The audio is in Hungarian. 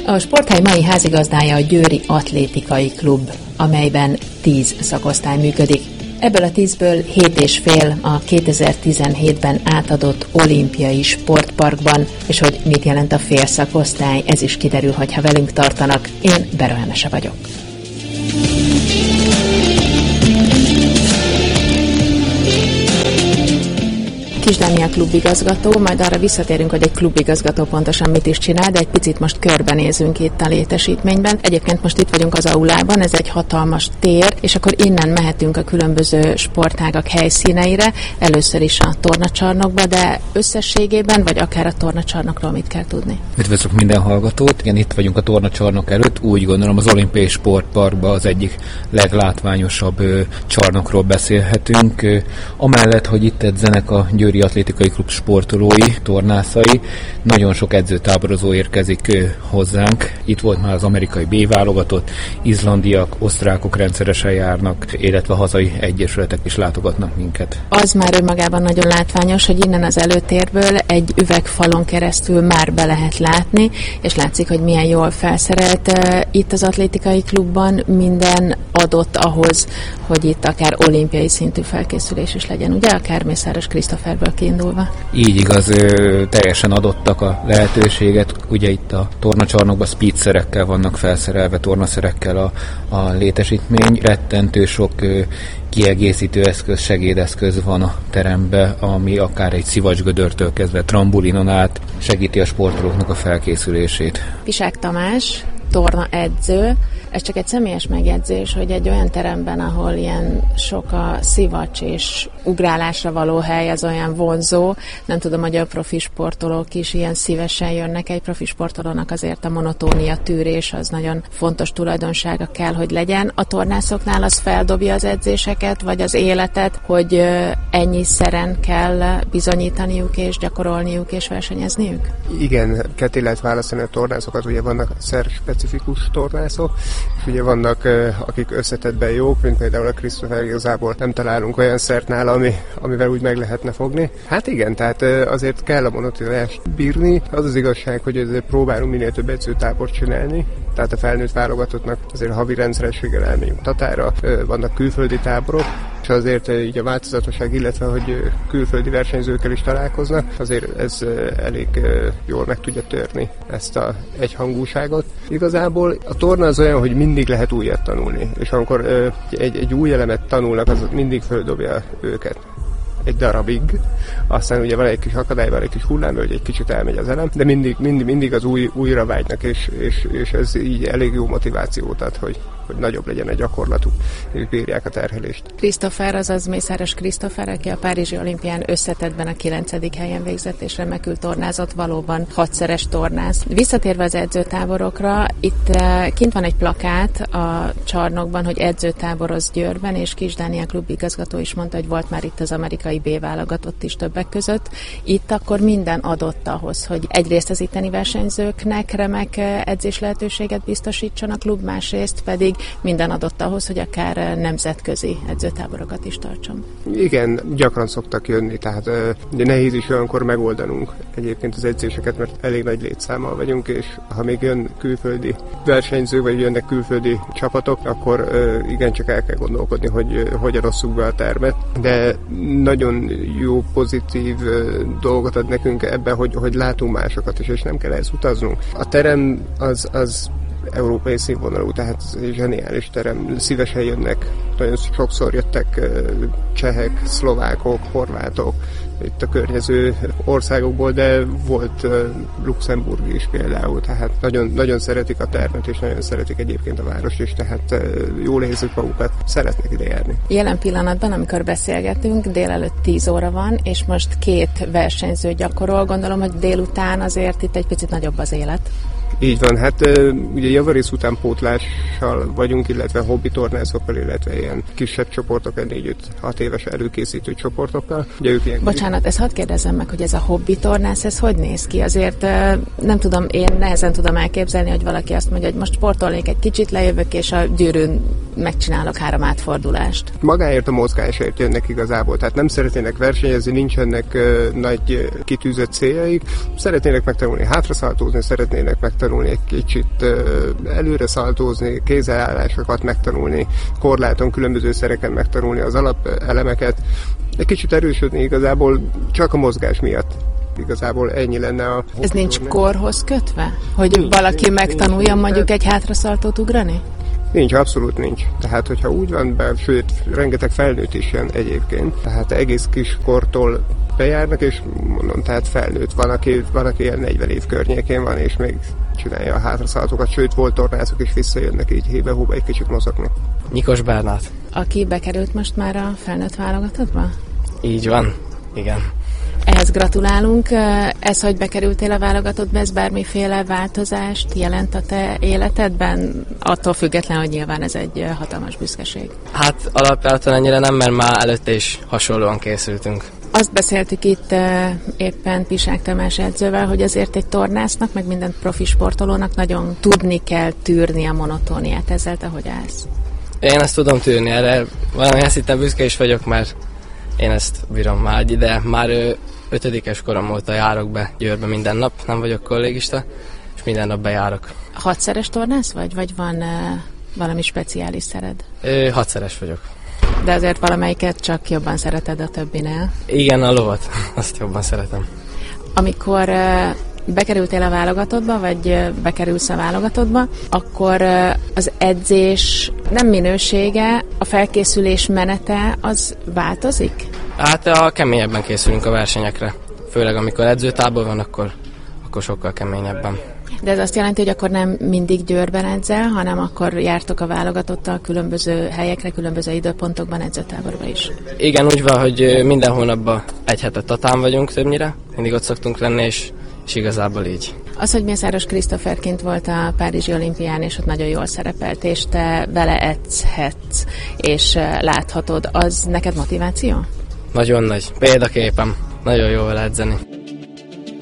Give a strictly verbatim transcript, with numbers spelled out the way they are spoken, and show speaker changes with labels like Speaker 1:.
Speaker 1: A Sporthely mai házigazdája a Győri Atlétikai Klub, amelyben tíz szakosztály működik. Ebből a tízből hét és fél a kétezer-tizenhétben átadott olimpiai sportparkban, és hogy mit jelent a fél szakosztály, ez is kiderül, hogyha velünk tartanak. Én Bera Emese vagyok. Kis Dániel klubigazgató, majd arra visszatérünk, hogy egy klubigazgató pontosan mit is csinál, de egy picit most körbenézünk itt a létesítményben. Egyébként most itt vagyunk az aulában, ez egy hatalmas tér, és akkor innen mehetünk a különböző sportágak helyszíneire, először is a tornacsarnokba, de összességében, vagy akár a tornacsarnokról mit kell tudni?
Speaker 2: Üdvözlök minden hallgatót! Igen, itt vagyunk a tornacsarnok előtt, úgy gondolom az Olimpiai Sportparkban az egyik leglátványosabb ö, csarnokról beszélhetünk. Ö, amellett, hogy itt edzenek a Győri Atlétikai Klub sportolói, tornászai, nagyon sok edzőtáborozó érkezik ö, hozzánk. Itt volt már az amerikai B-válogatott, izlandiak, osztrákok rendszeresen járnak, illetve hazai egyesületek is látogatnak minket.
Speaker 1: Az már önmagában nagyon látványos, hogy innen az előtérből egy üvegfalon keresztül már be lehet látni, és látszik, hogy milyen jól felszerelt. Itt az atlétikai klubban minden adott ahhoz, hogy itt akár olimpiai szintű felkészülés is legyen, ugye? Akár Mészáros Krisztoferből kiindulva.
Speaker 2: Így igaz, teljesen adottak a lehetőséget. Ugye itt a tornacsarnokban speedszerekkel vannak felszerelve, tornaszerekkel a, a létesítmény. Rettentő sok kiegészítő eszköz, segédeszköz van a teremben, ami akár egy szivacsgödörtől kezdve trambulinon át segíti a sportolóknak a felkészülését.
Speaker 1: Pisák Tamás, torna edző. Ez csak egy személyes megjegyzés, hogy egy olyan teremben, ahol ilyen sok a szivacs és ugrálásra való hely, az olyan vonzó. Nem tudom, hogy a profi sportolók is ilyen szívesen jönnek. Egy profi sportolónak azért a monotónia tűrés az nagyon fontos tulajdonsága kell, hogy legyen. A tornászoknál az feldobja az edzéseket, vagy az életet, hogy ennyi szeren kell bizonyítaniuk és gyakorolniuk és versenyezniük?
Speaker 3: Igen, ketté lehet választani a tornászokat, ugye vannak szerspecifikus tornászok, és ugye vannak, akik összetettben jók, mint például a Krisztofer, igazából nem találunk olyan szert nála, ami, amivel úgy meg lehetne fogni. Hát igen, tehát azért kell a monotoniást bírni. Az az igazság, hogy azért próbálunk minél több edzőtábort csinálni, tehát a felnőtt válogatottnak azért havi rendszerességgel elmegyünk Tatára, vannak külföldi táborok, és azért így a változatosság, illetve hogy külföldi versenyzőkkel is találkoznak, azért ez elég jól meg tudja törni ezt a egyhangúságot. Igazából a torna az olyan, hogy mindig lehet újat tanulni, és amikor egy, egy új elemet tanulnak, az mindig földobja őket egy darabig, aztán ugye van egy kis akadály, van egy kis hullám, hogy egy kicsit elmegy az elem, de mindig, mindig, mindig az új, újra vágynak, és, és, és ez így elég jó motivációt ad, hogy, hogy nagyobb legyen a gyakorlatuk, és bírják a terhelést.
Speaker 1: Krisztofer, azaz Mészáros Krisztofer, aki a Párizsi olimpián összetettben a kilencedik helyen végzett, és remekül tornázott, valóban hatszeres tornász. Visszatérve az edzőtáborokra, itt kint van egy plakát a csarnokban, hogy edzőtáboroz Győrben, és Kis Dániel klubigazgató is mondta, hogy volt már itt az amerikai B-válogatott is többek között. Itt akkor minden adott ahhoz, hogy egyrészt az itteni versenyzőknek remek edzés lehetőséget biztosítson a klub, másrészt pedig minden adott ahhoz, hogy akár nemzetközi edzőtáborokat is tartson.
Speaker 3: Igen, gyakran szoktak jönni, tehát ugye nehéz is olyankor megoldanunk egyébként az edzéseket, mert elég nagy létszámmal vagyunk, és ha még jön külföldi versenyző, vagy jönnek külföldi csapatok, akkor igencsak el kell gondolkodni, hogy hogyan rosszuk be a termet, de nagyon jó, pozitív dolgot ad nekünk ebben, hogy, hogy látunk másokat is, és nem kell ehhez utaznunk. A terem az, az európai színvonalú, tehát ez egy zseniális terem. Szívesen jönnek, nagyon sokszor jöttek csehek, szlovákok, horvátok, itt a környező országokból, de volt Luxemburg is például, tehát nagyon, nagyon szeretik a termet, és nagyon szeretik egyébként a várost is, tehát jól érzik magukat, szeretnek ide járni.
Speaker 1: Jelen pillanatban, amikor beszélgetünk, délelőtt tíz óra van, és most két versenyző gyakorol, gondolom, hogy délután azért itt egy picit nagyobb az élet.
Speaker 3: Így van, hát ugye javarész utánpótlással vagyunk, illetve hobbi tornászokkal, illetve ilyen kisebb csoportokkal, négy-öt-hat éves előkészítő csoportokkal. Ugye ők ilyen...
Speaker 1: Bocsánat, ezt hadd kérdezzem meg, hogy ez a hobbi tornász, ez hogy néz ki? Azért nem tudom, én nehezen tudom elképzelni, hogy valaki azt mondja, hogy most sportolnék egy kicsit, lejövök, és a gyűrűn megcsinálok három átfordulást.
Speaker 3: Magáért a mozgásért jönnek igazából, tehát nem szeretnének versenyezni, nincsenek uh, nagy kitűzött céljaik, szeretnének megtanulni hátraszaltózni, szeretnének megtanulni megtanulni egy kicsit előre szaltózni, kézzelállásokat megtanulni, korláton, különböző szereken megtanulni az alapelemeket, egy kicsit erősödni igazából csak a mozgás miatt. Igazából ennyi lenne a...
Speaker 1: Ez nincs korhoz kötve? Hogy nincs, valaki nincs, megtanulja nincs, mondjuk egy hátraszaltót ugrani?
Speaker 3: Nincs, abszolút nincs. Tehát, hogyha úgy van be, sőt, rengeteg felnőtt is jön egyébként, tehát egész kiskortól bejárnak, és mondom, tehát felnőtt van, aki, van, aki ilyen negyven év környékén van, és még csinálja a hátraszaltókat, sőt, volt tornászok is visszajönnek így hébe-hóba egy kicsit mozogni.
Speaker 4: Nyikos Bernát.
Speaker 1: Aki bekerült most már a felnőtt válogatottba?
Speaker 4: Így van, igen.
Speaker 1: Ehhez gratulálunk. Ez, hogy bekerültél a válogatottba, ez bármiféle változást jelent a te életedben? Attól független, hogy nyilván ez egy hatalmas büszkeség.
Speaker 4: Hát alapvetően ennyire nem, mert már előtte is hasonlóan készültünk.
Speaker 1: Azt beszéltük itt éppen Pisák Tamás edzővel, hogy azért egy tornásznak, meg minden profi sportolónak nagyon tudni kell tűrni a monotóniát. Ezzel te hogy állsz?
Speaker 4: Én ezt tudom tűrni, erre valamilyen szinten büszke is vagyok, mert én ezt bírom már egy ide. Már ötödikes korom óta járok be Győrbe minden nap, nem vagyok kollégista, és minden nap bejárok.
Speaker 1: Hatszeres tornász vagy, vagy van uh, valami speciális szered?
Speaker 4: Ö, hatszeres vagyok.
Speaker 1: De azért valamelyiket csak jobban szereted a többinél?
Speaker 4: Igen, a lovat, azt jobban szeretem.
Speaker 1: Amikor uh, bekerültél a válogatottba, vagy uh, bekerülsz a válogatottba, akkor uh, az edzés nem minősége, a felkészülés menete az változik?
Speaker 4: Hát a keményebben készülünk a versenyekre. Főleg amikor edzőtábor van, akkor, akkor sokkal keményebben.
Speaker 1: De ez azt jelenti, hogy akkor nem mindig Győrben edzel, hanem akkor jártok a válogatottal különböző helyekre, különböző időpontokban edzőtáborba is?
Speaker 4: Igen, úgy van, hogy minden hónapban egy hetet Tatán vagyunk többnyire, mindig ott szoktunk lenni, és, és igazából így.
Speaker 1: Az, hogy Mészáros Krisztófer kint volt a Párizsi olimpián, és ott nagyon jól szerepelt, és te vele edzhetsz, és láthatod, az neked motiváció?
Speaker 4: Nagyon nagy. Példaképem. Nagyon jó vele edzeni.